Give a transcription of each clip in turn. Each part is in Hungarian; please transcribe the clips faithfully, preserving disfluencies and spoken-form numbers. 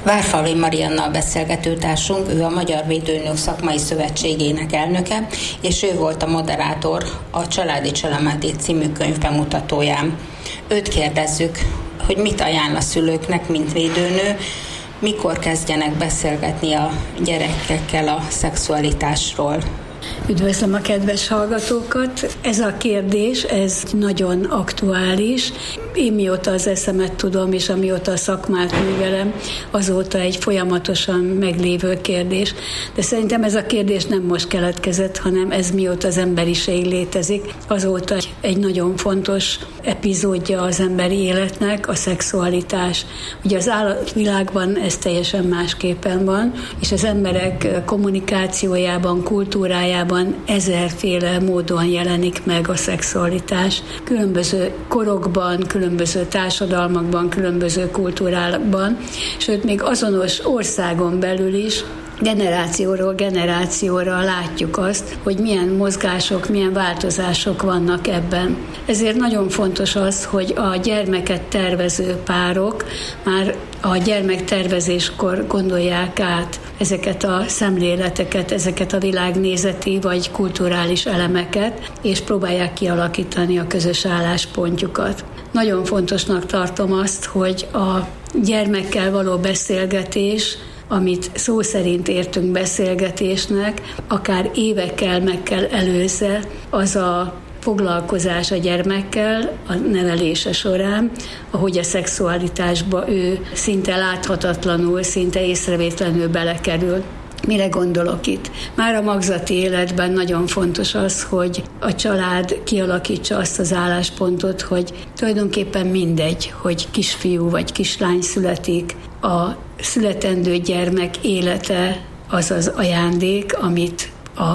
Várfalvi Mariannal beszélgető társunk, ő a Magyar Védőnők Szakmai Szövetségének elnöke, és ő volt a moderátor a Családi Csalamádé című könyv bemutatóján. Őt kérdezzük, hogy mit ajánl a szülőknek, mint védőnő, mikor kezdjenek beszélgetni a gyerekekkel a szexualitásról. Üdvözlöm a kedves hallgatókat! Ez a kérdés, ez nagyon aktuális. Én mióta az eszemet tudom, és amióta a szakmát művelem, azóta egy folyamatosan meglévő kérdés. De szerintem ez a kérdés nem most keletkezett, hanem ez mióta az emberiség létezik. Azóta egy nagyon fontos epizódja az emberi életnek a szexualitás. Ugye az állatvilágban ez teljesen másképpen van, és az emberek kommunikációjában, kultúrájában ezerféle módon jelenik meg a szexualitás. Különböző korokban, különböző társadalmakban, különböző kultúrákban, sőt még azonos országon belül is generációról generációra látjuk azt, hogy milyen mozgások, milyen változások vannak ebben. Ezért nagyon fontos az, hogy a gyermeket tervező párok már a gyermektervezéskor gondolják át ezeket a szemléleteket, ezeket a világnézeti vagy kulturális elemeket, és próbálják kialakítani a közös álláspontjukat. Nagyon fontosnak tartom azt, hogy a gyermekkel való beszélgetés, amit szó szerint értünk beszélgetésnek, akár évekkel meg kell előzze az a foglalkozás a gyermekkel a nevelése során, ahogy a szexualitásba ő szinte láthatatlanul, szinte észrevétlenül belekerül. Mire gondolok itt? Már a magzati életben nagyon fontos az, hogy a család kialakítsa azt az álláspontot, hogy tulajdonképpen mindegy, hogy kisfiú vagy kislány születik, a születendő gyermek élete az az ajándék, amit a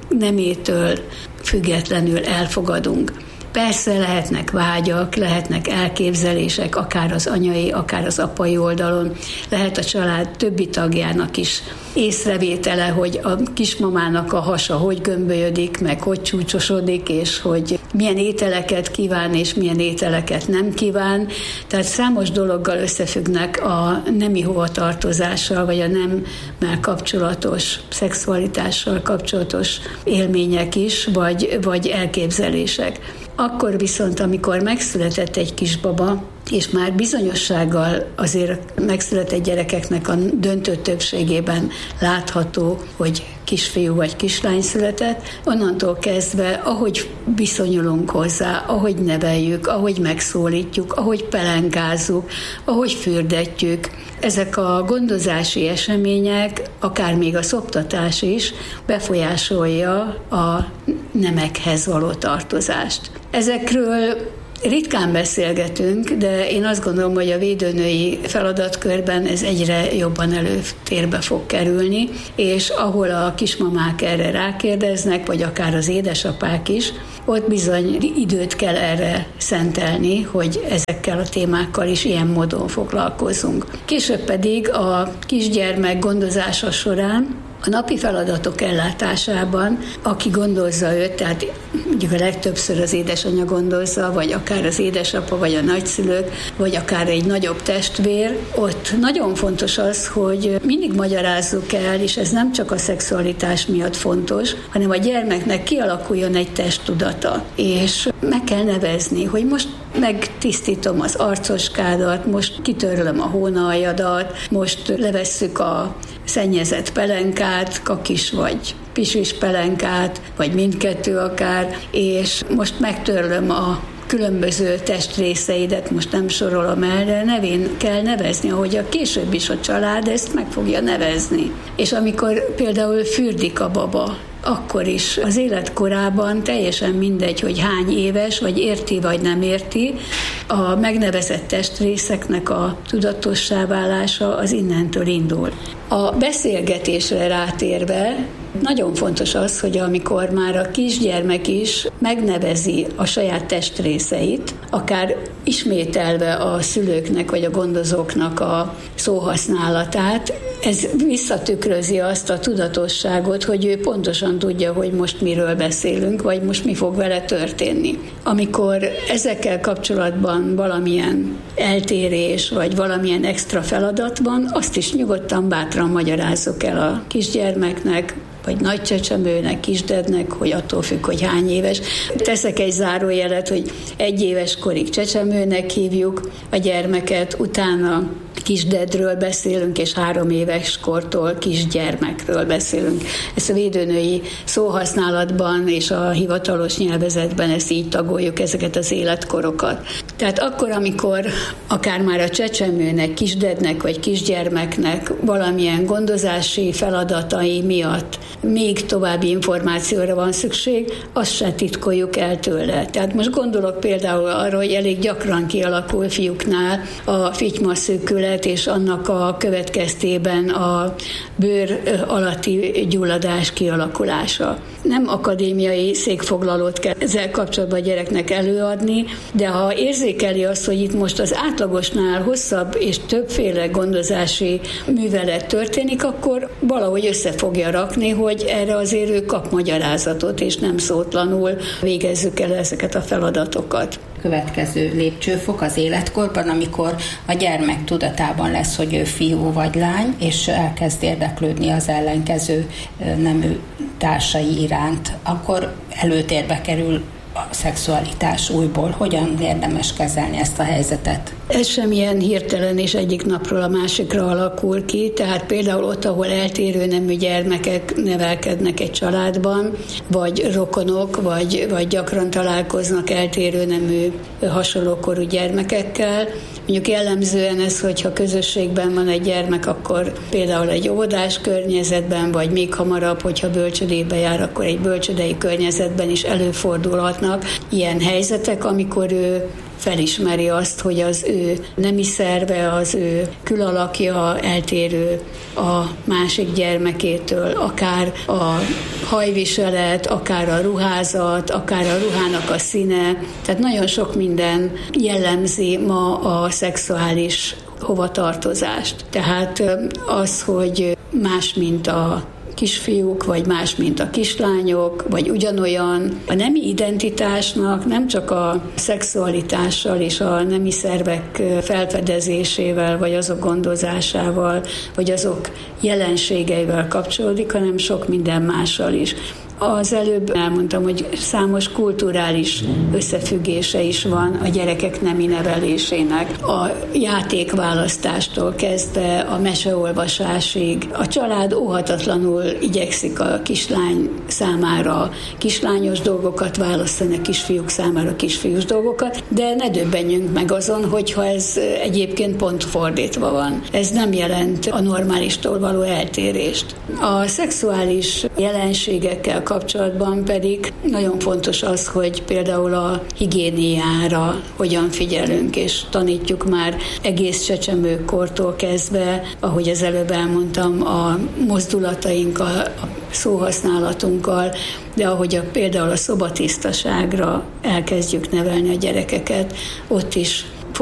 nemétől függetlenül elfogadunk. Persze lehetnek vágyak, lehetnek elképzelések, akár az anyai, akár az apai oldalon, lehet a család többi tagjának is észrevétele, hogy a kismamának a hasa hogy gömbölyödik, meg hogy csúcsosodik, és hogy milyen ételeket kíván, és milyen ételeket nem kíván. Tehát számos dologgal összefüggnek a nemi hovatartozással, vagy a nemmel kapcsolatos, szexualitással kapcsolatos élmények is, vagy, vagy elképzelések. Akkor viszont, amikor megszületett egy kisbaba, és már bizonyossággal azért megszületett gyerekeknek a döntő többségében látható, hogy kisfiú vagy kislány született, onnantól kezdve, ahogy viszonyulunk hozzá, ahogy neveljük, ahogy megszólítjuk, ahogy pelenkázzuk, ahogy fürdetjük, ezek a gondozási események, akár még a szoptatás is befolyásolja a nemekhez való tartozást. Ezekről ritkán beszélgetünk, de én azt gondolom, hogy a védőnői feladatkörben ez egyre jobban előtérbe fog kerülni, és ahol a kismamák erre rákérdeznek, vagy akár az édesapák is, ott bizony időt kell erre szentelni, hogy ezekkel a témákkal is ilyen módon foglalkozunk. Később pedig a kisgyermek gondozása során a napi feladatok ellátásában, aki gondozza őt, tehát mondjuk a legtöbbször az édesanyja gondozza, vagy akár az édesapa, vagy a nagyszülők, vagy akár egy nagyobb testvér, ott nagyon fontos az, hogy mindig magyarázzuk el, és ez nem csak a szexualitás miatt fontos, hanem a gyermeknek kialakuljon egy testtudata, és meg kell nevezni, hogy most megtisztítom az arcoskádat, most kitörlöm a hónaljadat, most levesszük a szennyezett pelenkát, kakis vagy pisis pelenkát, vagy mindkettő akár, és most megtörlöm a különböző testrészeidet, most nem sorolom el, de nevén kell nevezni, ahogy a később is a család ezt meg fogja nevezni. És amikor például fürdik a baba, akkor is az életkorában teljesen mindegy, hogy hány éves, vagy érti, vagy nem érti, a megnevezett testrészeknek a tudatossá válása az innentől indul. A beszélgetésre rátérve, nagyon fontos az, hogy amikor már a kisgyermek is megnevezi a saját testrészeit, akár ismételve a szülőknek vagy a gondozóknak a szóhasználatát, ez visszatükrözi azt a tudatosságot, hogy ő pontosan tudja, hogy most miről beszélünk, vagy most mi fog vele történni. Amikor ezekkel kapcsolatban valamilyen eltérés, vagy valamilyen extra feladat van, azt is nyugodtan, bátran magyarázzuk el a kisgyermeknek, vagy nagy csecsemőnek, kisdednek, hogy attól függ, hogy hány éves. Teszek egy zárójelet, hogy egy éves korig csecsemőnek hívjuk a gyermeket, utána kisdedről beszélünk, és három éves kortól kisgyermekről beszélünk. Ezt a védőnői szóhasználatban és a hivatalos nyelvezetben ezt így tagoljuk, ezeket az életkorokat. Tehát akkor, amikor akár már a csecsemőnek, kisdednek vagy kisgyermeknek valamilyen gondozási feladatai miatt még további információra van szükség, azt se titkoljuk el tőle. Tehát most gondolok például arra, hogy elég gyakran kialakul fiúknál a fitymaszűkület, és annak a következtében a bőr alatti gyulladás kialakulása. Nem akadémiai székfoglalót kell ezzel kapcsolatban a gyereknek előadni, de ha érzékeli azt, hogy itt most az átlagosnál hosszabb és többféle gondozási művelet történik, akkor valahogy össze fogja rakni, hogy erre azért ő kap magyarázatot, és nem szótlanul végezzük el ezeket a feladatokat. Következő lépcsőfok az életkorban, amikor a gyermek tudatában lesz, hogy ő fiú vagy lány, és elkezd érdeklődni az ellenkező nemű társai iránt, akkor előtérbe kerül a szexualitás újból. Hogyan érdemes kezelni ezt a helyzetet? Ez sem ilyen hirtelen és egyik napról a másikra alakul ki, tehát például ott, ahol eltérő nemű gyermekek nevelkednek egy családban, vagy rokonok, vagy, vagy gyakran találkoznak eltérő nemű hasonlókorú gyermekekkel. Mondjuk jellemzően ez, hogyha közösségben van egy gyermek, akkor például egy óvodás környezetben, vagy még hamarabb, hogyha bölcsödébe jár, akkor egy bölcsödei környezetben is előfordulhatnak ilyen helyzetek, amikor ő felismeri azt, hogy az ő nemi szerve, az ő külalakja eltérő a másik gyermekétől, akár a hajviselet, akár a ruházat, akár a ruhának a színe. Tehát nagyon sok minden jellemzi ma a szexuális hovatartozást. Tehát az, hogy más, mint a kisfiúk, vagy más, mint a kislányok, vagy ugyanolyan. A nemi identitásnak nem csak a szexualitással és a nemi szervek felfedezésével, vagy azok gondozásával, vagy azok jelenségeivel kapcsolódik, hanem sok minden mással is. Az előbb elmondtam, hogy számos kulturális összefüggése is van a gyerekek nemi nevelésének. A játékválasztástól kezdve a meseolvasásig. A család óhatatlanul igyekszik a kislány számára kislányos dolgokat választani, a kisfiúk számára kisfiús dolgokat, de ne döbbenjünk meg azon, hogyha ez egyébként pont fordítva van. Ez nem jelent a normálistól való eltérést. A szexuális jelenségekkel kapcsolatban pedig nagyon fontos az, hogy például a higiéniára hogyan figyelünk, és tanítjuk már egész csecsemőkortól kezdve, ahogy az előbb elmondtam, a mozdulatainkkal, a szóhasználatunkkal, de ahogy a, például a szobatisztaságra elkezdjük nevelni a gyerekeket, ott is